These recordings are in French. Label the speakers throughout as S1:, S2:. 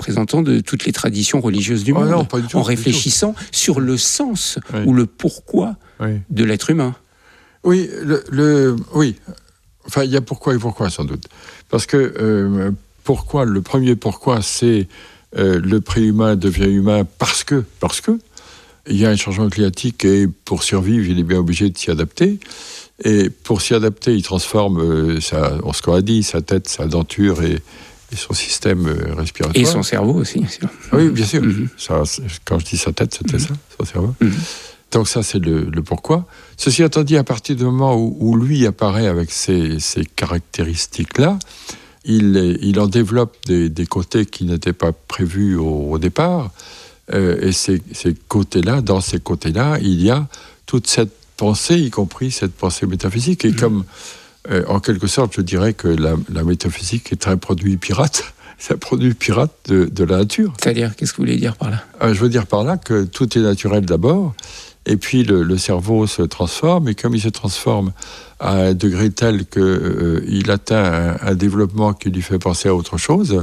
S1: représentant de toutes les traditions religieuses du monde,
S2: non, pas du tout,
S1: en réfléchissant sur le sens ou le pourquoi de l'être humain.
S2: Oui, oui. Enfin, il y a pourquoi et pourquoi, sans doute. Parce que pourquoi, le premier pourquoi, c'est le préhumain devient humain parce que il y a un changement climatique et pour survivre, il est bien obligé de s'y adapter. Et pour s'y adapter, il transforme, ce qu'on a dit, sa tête, sa denture et son système respiratoire.
S1: Et son cerveau aussi, bien sûr.
S2: Oui, bien sûr. Ça, quand je dis sa tête, c'était ça, son cerveau. Donc ça, c'est le pourquoi. Ceci étant dit, à partir du moment où lui apparaît avec ces caractéristiques-là, il en développe des côtés qui n'étaient pas prévus au départ. Et ces côtés-là, dans ces côtés-là, il y a toute cette pensée, y compris cette pensée métaphysique. Et comme, en quelque sorte, je dirais que la métaphysique est un produit pirate. C'est un produit pirate de la nature.
S1: C'est-à-dire, qu'est-ce que vous voulez dire par là ?
S2: Je veux dire par là que tout est naturel d'abord, et puis le cerveau se transforme, et comme il se transforme à un degré tel qu'il atteint un développement qui lui fait penser à autre chose,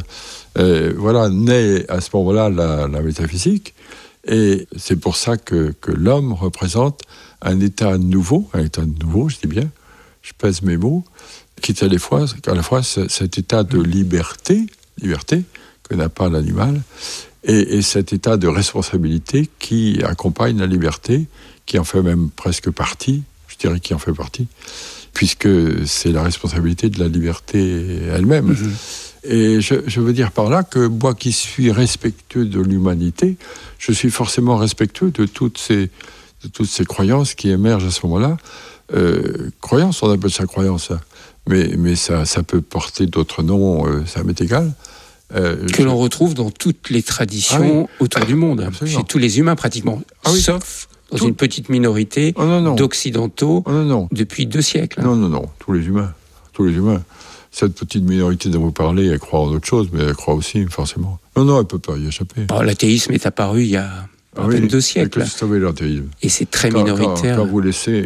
S2: naît à ce moment-là la métaphysique, et c'est pour ça que l'homme représente un état nouveau, je dis bien, je pèse mes mots, qui est à la fois cet état de liberté que n'a pas l'animal, et cet état de responsabilité qui accompagne la liberté, qui en fait même presque partie, je dirais qui en fait partie, puisque c'est la responsabilité de la liberté elle-même. Et je veux dire par là que moi qui suis respectueux de l'humanité, je suis forcément respectueux de toutes ces croyances qui émergent à ce moment-là. Croyances, on appelle ça croyance, hein. Mais ça peut porter d'autres noms, ça m'est égal.
S1: Que l'on retrouve dans toutes les traditions autour du monde, absolument. Chez tous les humains pratiquement, sauf dans une petite minorité d'occidentaux depuis 2 siècles.
S2: Non, tous les humains. Cette petite minorité dont vous parlez, elle croit en autre chose, mais elle croit aussi, forcément. Non, elle ne peut pas y échapper.
S1: L'athéisme est apparu il y a à peine 2 siècles. Et c'est très minoritaire.
S2: Quand vous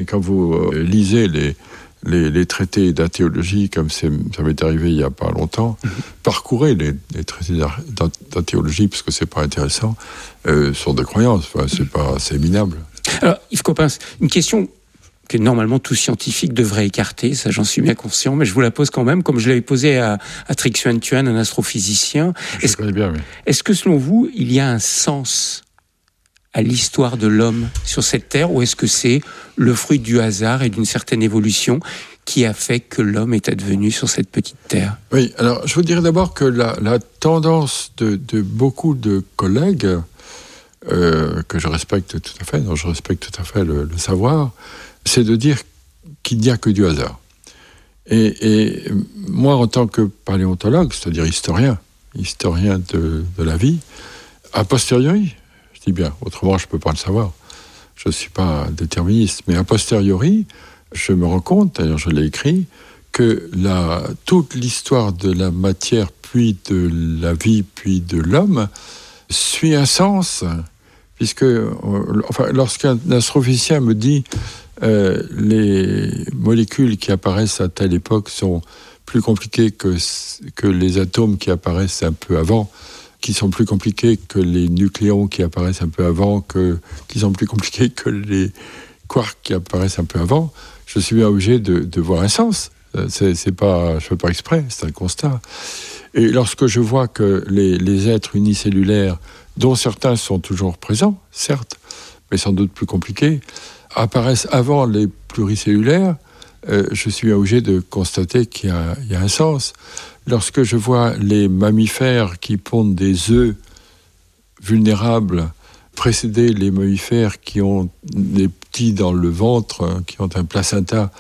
S2: lisez les traités d'athéologie, comme ça m'est arrivé il n'y a pas longtemps, parcourez les traités d'athéologie, parce que c'est pas intéressant, sur des croyances, c'est minable.
S1: Alors, Yves Coppens, une question que normalement tout scientifique devrait écarter, ça j'en suis bien conscient, mais je vous la pose quand même, comme je l'avais posée à Trịnh Xuân Thuan, un astrophysicien. Est-ce que selon vous, il y a un sens à l'histoire de l'homme sur cette terre, ou est-ce que c'est le fruit du hasard et d'une certaine évolution qui a fait que l'homme est advenu sur cette petite terre ?
S2: Oui, alors je vous dirais d'abord que la tendance de beaucoup de collègues, que je respecte tout à fait, je respecte tout à fait le savoir, c'est de dire qu'il n'y a que du hasard. Et moi, en tant que paléontologue, c'est-à-dire historien de la vie, a posteriori, je dis bien, autrement je ne peux pas le savoir, je ne suis pas déterministe, mais a posteriori, je me rends compte, d'ailleurs je l'ai écrit, que toute l'histoire de la matière, puis de la vie, puis de l'homme, suit un sens, puisque lorsqu'un astrophysicien me dit les molécules qui apparaissent à telle époque sont plus compliquées que les atomes qui apparaissent un peu avant, qui sont plus compliqués que les nucléons qui apparaissent un peu avant, qui sont plus compliqués que les quarks qui apparaissent un peu avant, je suis bien obligé de voir un sens. Je ne fais pas exprès, c'est un constat. Et lorsque je vois que les êtres unicellulaires, dont certains sont toujours présents, certes, mais sans doute plus compliqués, apparaissent avant les pluricellulaires, je suis obligé de constater qu'il y a un sens. Lorsque je vois les mammifères qui pondent des œufs vulnérables précéder les mammifères qui ont des petits dans le ventre, qui ont un placenta,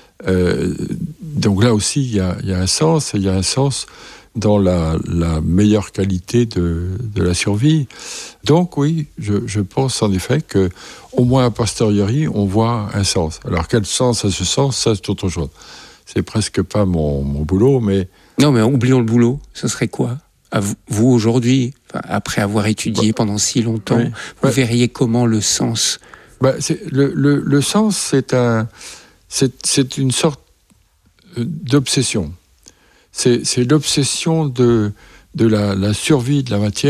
S2: donc là aussi il y a un sens, il y a un sens dans la meilleure qualité de la survie. Donc oui, je pense en effet que au moins a posteriori, on voit un sens. Alors quel sens a ce sens, ça c'est autre chose. C'est presque pas mon boulot, mais...
S1: Non, mais oublions le boulot, ce serait quoi ? Vous aujourd'hui, après avoir étudié pendant si longtemps, vous verriez comment le sens...
S2: Le sens, c'est une sorte d'obsession. C'est l'obsession de la survie de la matière.